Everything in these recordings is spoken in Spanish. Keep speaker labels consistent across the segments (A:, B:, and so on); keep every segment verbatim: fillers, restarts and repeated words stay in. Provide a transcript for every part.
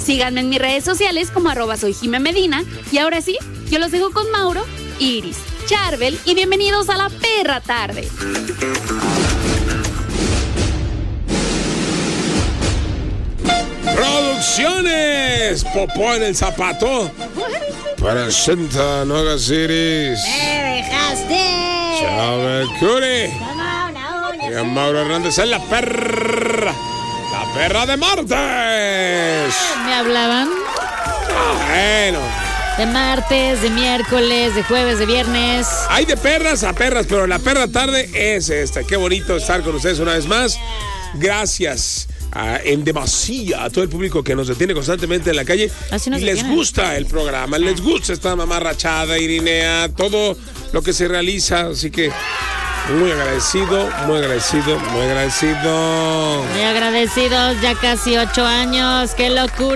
A: Síganme en mis redes sociales como arroba soy Jime Medina. Y ahora sí, yo los dejo con Mauro, Iris, Charbel y bienvenidos a La Perra Tarde.
B: Producciones Popó en el Zapato presenta, no hagas Iris.
C: ¡Me dejaste!
B: Chávez Curi y a Mauro Hernández en La Perra, La Perra de martes.
C: ¿Me hablaban?
B: Ah, bueno.
C: De martes, de miércoles, de jueves, de viernes.
B: Hay de perras a perras, pero La Perra Tarde es esta. Qué bonito estar con ustedes una vez más. Gracias a, en demasía a todo el público que nos detiene constantemente en la calle.
C: Así nos
B: y les
C: detienen.
B: gusta el programa, les gusta esta mamarrachada, Irinea, todo lo que se realiza. Así que muy agradecido, muy agradecido, muy agradecido.
C: Muy agradecidos, ya casi ocho años. ¡Qué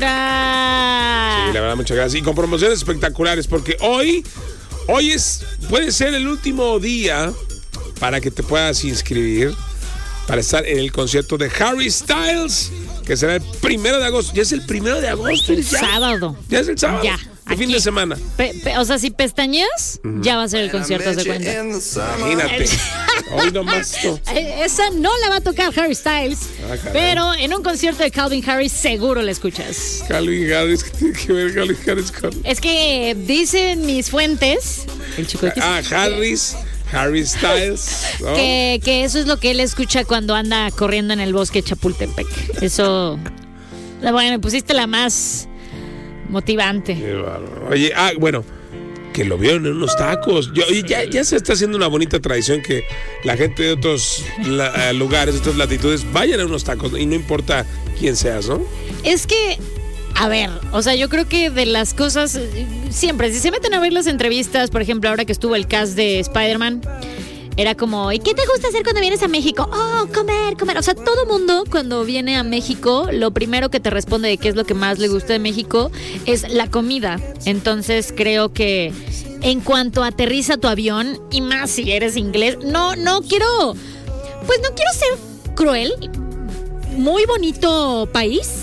C: locura!
B: Sí, la verdad, muchas gracias. Y con promociones espectaculares, porque hoy, hoy es, puede ser el último día para que te puedas inscribir para estar en el concierto de Harry Styles, que será el primero de agosto. Ya es el primero de agosto.
C: El
B: ¿Ya?
C: sábado.
B: Ya es el sábado.
C: Ya.
B: El fin de semana.
C: Pe, pe, o sea, si pestañeas, uh-huh. ya va a ser el concierto, ¿se cuenta?
B: Imagínate. Hoy nomás. No.
C: Esa no la va a tocar Harry Styles,
B: ah,
C: pero en un concierto de Calvin Harris seguro la escuchas.
B: Calvin Harris, ¿qué tiene que ver Calvin Harris con...?
C: Es que dicen mis fuentes, el chico X,
B: Ah, Harris... Harry Styles, ¿no?
C: que, que eso es lo que él escucha cuando anda corriendo en el bosque de Chapultepec. Eso, bueno, me pusiste la más motivante.
B: Oye, ah, bueno, que lo vieron en unos tacos. Yo, y ya, ya se está haciendo una bonita tradición que la gente de otros la, lugares, de otras latitudes, vayan a unos tacos y no importa quién seas, ¿no?
C: Es que... A ver, o sea, yo creo que de las cosas, siempre, si se meten a ver las entrevistas, por ejemplo, ahora que estuvo el cast de Spider-Man, era como, ¿y qué te gusta hacer cuando vienes a México? Oh, comer, comer. O sea, todo mundo cuando viene a México, lo primero que te responde de qué es lo que más le gusta de México es la comida. Entonces creo que en cuanto aterriza tu avión, y más si eres inglés, no, no quiero, pues no quiero ser cruel, muy bonito país.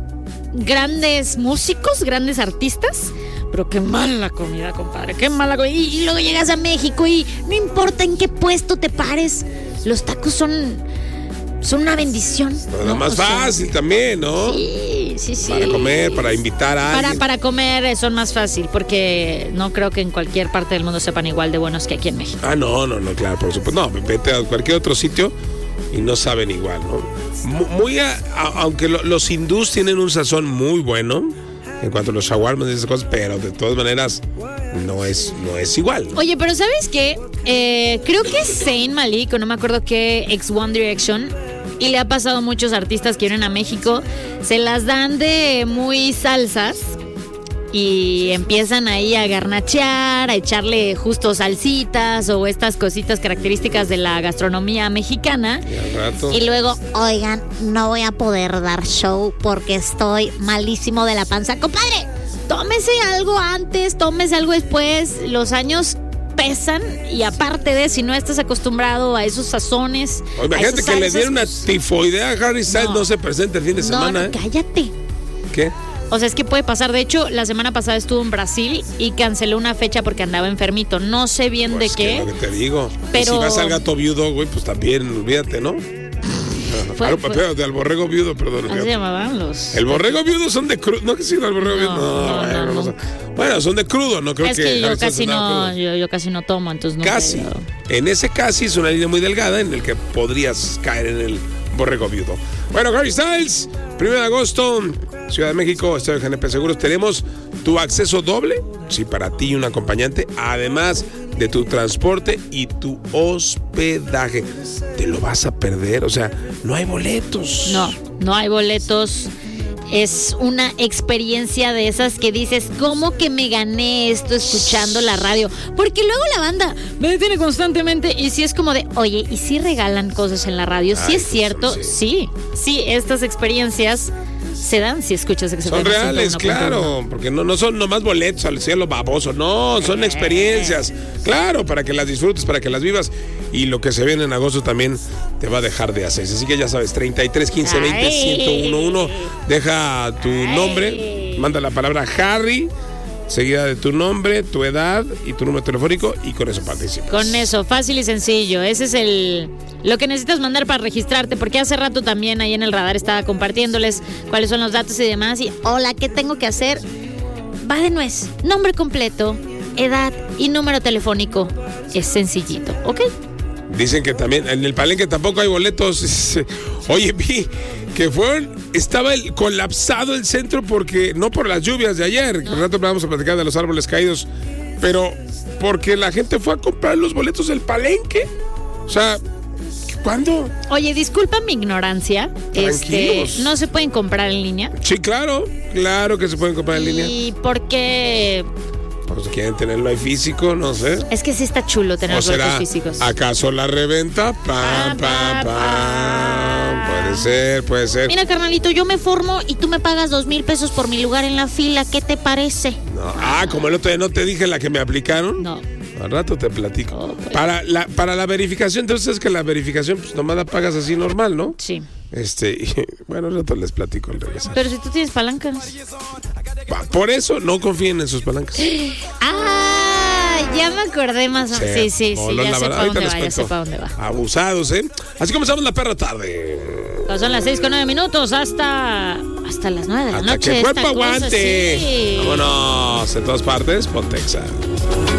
C: Grandes músicos, grandes artistas, pero qué mala comida, compadre, qué mala comida. Y, y luego llegas a México y no importa en qué puesto te pares, los tacos son, son una bendición.
B: Pero ¿no? Más o sea, fácil también, ¿no?
C: Sí, sí, sí.
B: Para comer, para invitar a
C: para,
B: alguien.
C: Para comer son más fácil, porque no creo que en cualquier parte del mundo sepan igual de buenos que aquí en México.
B: Ah, no, no, no, claro, por supuesto. No, vete a cualquier otro sitio y no saben igual, ¿no? Muy a, a, aunque lo, los hindús tienen un sazón muy bueno en cuanto a los shawarmas y esas cosas, pero de todas maneras no es, no es igual.
C: Oye, pero ¿sabes qué? Eh, creo que Zayn Malik, o no me acuerdo qué, ex One Direction, y le ha pasado a muchos artistas que vienen a México, se las dan de muy salsas y empiezan ahí a garnachear, a echarle justo salsitas o estas cositas características de la gastronomía mexicana.
B: Y, al rato...
C: y luego, oigan, no voy a poder dar show porque estoy malísimo de la panza. Compadre, tómese algo antes, tómese algo después. Los años pesan y aparte de, si no estás acostumbrado a esos sazones.
B: Oye, imagínate que le dieron una tifoidea a Harry Styles, no, no se presenta el fin de
C: no,
B: semana.
C: No,
B: ¿eh?
C: Cállate.
B: ¿Qué?
C: O sea, es que puede pasar. De hecho, la semana pasada estuvo en Brasil y canceló una fecha porque andaba enfermito. No sé bien
B: pues
C: de qué.
B: Es lo que te digo.
C: Pero...
B: Si vas al gato viudo, güey, pues también, olvídate, ¿no?
C: Fue,
B: Al,
C: fue...
B: del borrego viudo, perdón.
C: Así se llamaban los...
B: El borrego viudo son de crudo. No, que sí, el borrego
C: no,
B: viudo. No,
C: no,
B: bueno,
C: no,
B: no.
C: no.
B: Bueno, son de crudo, no creo
C: es
B: que...
C: que yo
B: Harry
C: casi, no,
B: crudo.
C: yo, yo casi no tomo, entonces no...
B: Casi.
C: Pero...
B: En ese casi es una línea muy delgada en el que podrías caer en el borrego viudo. Bueno, Harry Styles, primero de agosto, Ciudad de México, Estadio G N P Seguros. Tenemos tu acceso doble, sí, para ti y un acompañante, además de tu transporte y tu hospedaje. Te lo vas a perder, o sea, no hay boletos.
C: No, no hay boletos. Es una experiencia de esas que dices, ¿cómo que me gané esto escuchando la radio? Porque luego la banda me detiene constantemente y sí es como de, oye, ¿y si regalan cosas en la radio? Sí. Ay, es cierto, sí. sí, sí, estas experiencias se dan si escuchas X F M.
B: Son reales, claro, porque no, no son nomás boletos al cielo baboso, no, son experiencias, claro, para que las disfrutes, para que las vivas, y lo que se viene en agosto también te va a dejar de hacer. Así que ya sabes, treinta y tres, quince, veinte, ciento uno, deja tu nombre, manda la palabra Harry, seguida de tu nombre, tu edad y tu número telefónico, y con eso participas.
C: Con eso, fácil y sencillo. Ese es el lo que necesitas mandar para registrarte, porque hace rato también ahí en el radar estaba compartiéndoles cuáles son los datos y demás. Y hola, ¿qué tengo que hacer? Va de nuez, nombre completo, edad y número telefónico. Es sencillito, ¿ok?
B: Dicen que también en el Palenque tampoco hay boletos. Oye, vi que fueron, estaba el, colapsado el centro porque, no por las lluvias de ayer, que al rato vamos a platicar de los árboles caídos, pero porque la gente fue a comprar los boletos del Palenque. O sea, ¿cuándo?
C: Oye, disculpa mi ignorancia. Este, ¿no se pueden comprar en línea?
B: Sí, claro, claro que se pueden comprar en línea.
C: ¿Y por qué?
B: Pues quieren tenerlo ahí físico, no sé.
C: Es que sí está chulo tener los boletos físicos.
B: ¿Acaso la reventa? Pam, pam, pam. Puede ser, puede ser.
C: Mira, carnalito, yo me formo y tú me pagas dos mil pesos por mi lugar en la fila. ¿Qué te parece?
B: No. Ah, como el otro día no te dije la que me aplicaron.
C: No.
B: Al rato te platico.
C: Oh, pues.
B: Para la, para la verificación, entonces es que la verificación, pues nomás la pagas así normal, ¿no?
C: Sí.
B: Este, y, bueno, al rato les platico al regresar.
C: Pero si tú tienes palancas.
B: Por eso no confíen en sus palancas.
C: Ah, ya me acordé más o menos. Sí, sí, sí, sí, ya sé para dónde va, ya sé para dónde va.
B: Abusados, ¿eh? Así comenzamos la perra tarde.
C: Pues son las seis con nueve minutos hasta hasta las nueve de la
B: hasta
C: noche.
B: Que el cuerpo aguante.
C: Sí.
B: Vámonos, en todas partes, Pontexa.